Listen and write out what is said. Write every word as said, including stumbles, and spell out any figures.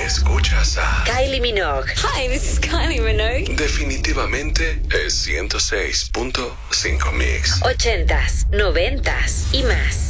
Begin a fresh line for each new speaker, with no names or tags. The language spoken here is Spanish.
Escuchas a
Kylie Minogue.
Hi, this is Kylie Minogue.
Definitivamente es ciento seis punto cinco Mix.
Ochentas, noventas y más.